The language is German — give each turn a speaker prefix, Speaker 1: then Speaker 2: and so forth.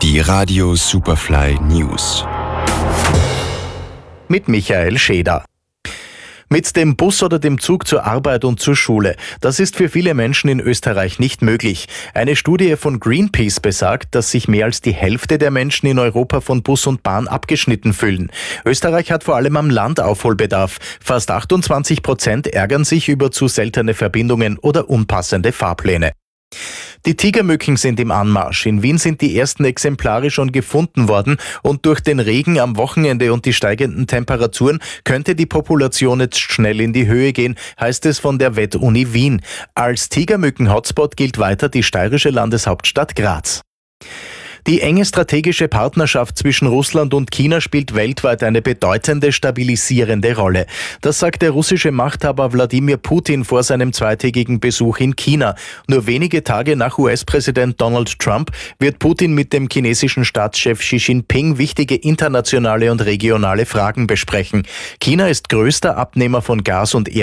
Speaker 1: Die Radio Superfly News.
Speaker 2: Mit Michael Scheder. Mit dem Bus oder dem Zug zur Arbeit und zur Schule. Das ist für viele Menschen in Österreich nicht möglich. Eine Studie von Greenpeace besagt, dass sich mehr als die Hälfte der Menschen in Europa von Bus und Bahn abgeschnitten fühlen. Österreich hat vor allem am Land Aufholbedarf. Fast 28% ärgern sich über zu seltene Verbindungen oder unpassende Fahrpläne. Die Tigermücken sind im Anmarsch. In Wien sind die ersten Exemplare schon gefunden worden und durch den Regen am Wochenende und die steigenden Temperaturen könnte die Population jetzt schnell in die Höhe gehen, heißt es von der Vet-Uni Wien. Als Tigermücken-Hotspot gilt weiter die steirische Landeshauptstadt Graz. Die enge strategische Partnerschaft zwischen Russland und China spielt weltweit eine bedeutende stabilisierende Rolle. Das sagt der russische Machthaber Wladimir Putin vor seinem zweitägigen Besuch in China. Nur wenige Tage nach US-Präsident Donald Trump wird Putin mit dem chinesischen Staatschef Xi Jinping wichtige internationale und regionale Fragen besprechen. China ist größter Abnehmer von Gas und